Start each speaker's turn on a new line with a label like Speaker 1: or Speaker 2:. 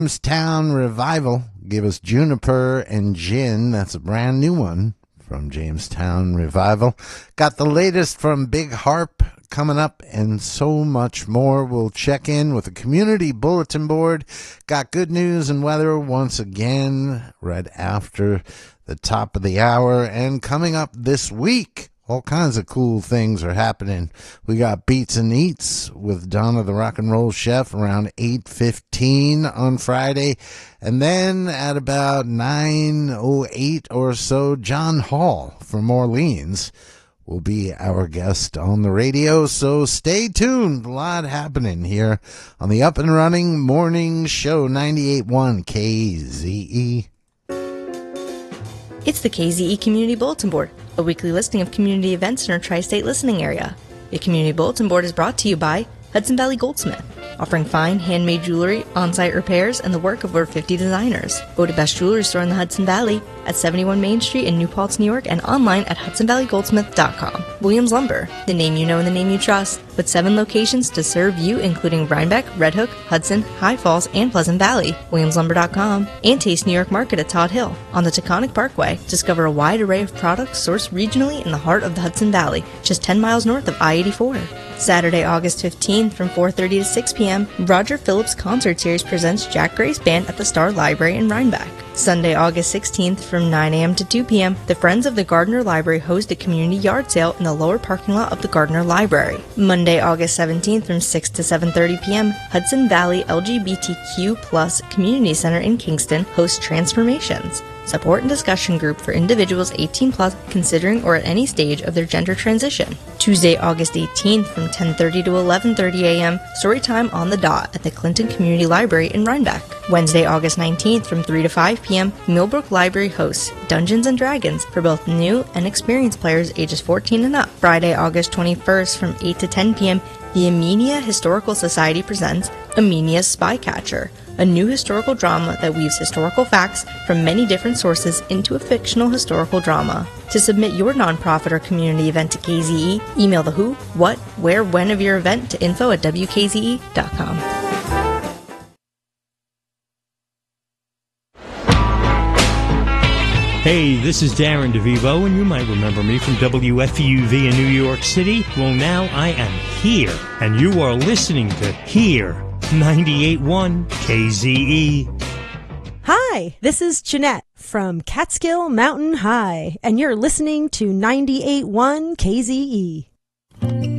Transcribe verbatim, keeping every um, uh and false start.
Speaker 1: Jamestown Revival give us Juniper and Gin. That's a brand new one from Jamestown Revival. Got the latest from Big Harp coming up and so much more. We'll check in with the community bulletin board. Got good news and weather once again right after the top of the hour. And coming up this week, all kinds of cool things are happening. We got Beats and Eats with Donna the Rock and Roll Chef around eight fifteen on Friday. And then at about nine oh eight or so, John Hall from Orleans will be our guest on the radio. So stay tuned. A lot happening here on the Up and Running Morning Show, ninety-eight point one K Z E.
Speaker 2: It's the K Z E Community Bulletin Board, a weekly listing of community events in our tri-state listening area. The Community Bulletin Board is brought to you by Hudson Valley Goldsmith, offering fine handmade jewelry, on-site repairs, and the work of over fifty designers. Voted best jewelry store in the Hudson Valley at seventy-one Main Street in New Paltz, New York, and online at hudson valley goldsmith dot com. Williams Lumber, the name you know and the name you trust, with seven locations to serve you, including Rhinebeck, Red Hook, Hudson, High Falls, and Pleasant Valley. williams lumber dot com, and Taste New York Market at Todd Hill. On the Taconic Parkway, discover a wide array of products sourced regionally in the heart of the Hudson Valley, just ten miles north of I eighty-four. Saturday, August fifteenth from four thirty to six p.m., Roger Phillips Concert Series presents Jack Gray's Band at the Star Library in Rhinebeck. Sunday, August sixteenth from nine a.m. to two p.m., the Friends of the Gardner Library host a community yard sale in the lower parking lot of the Gardner Library. Monday, August seventeenth from six to seven thirty p.m., Hudson Valley L G B T Q plus Community Center in Kingston hosts Transformations, support and discussion group for individuals eighteen plus considering or at any stage of their gender transition. Tuesday, August eighteenth from ten thirty to eleven thirty a.m., Storytime on the Dot at the Clinton Community Library in Rhinebeck. Wednesday, August nineteenth from three to five p.m., Millbrook Library hosts Dungeons and Dragons for both new and experienced players ages fourteen and up. Friday, August twenty-first from eight to ten p.m., the Armenia Historical Society presents Armenia's Spycatcher, a new historical drama that weaves historical facts from many different sources into a fictional historical drama. To submit your nonprofit or community event to K Z E, email the who, what, where, when of your event to info at w k z e dot com.
Speaker 3: Hey, this is Darren DeVivo, and you might remember me from W F U V in New York City. Well, now I am here, and you are listening to Here, ninety-eight point one K Z E.
Speaker 4: Hi, this is Jeanette from Catskill Mountain High, and you're listening to ninety-eight point one K Z E.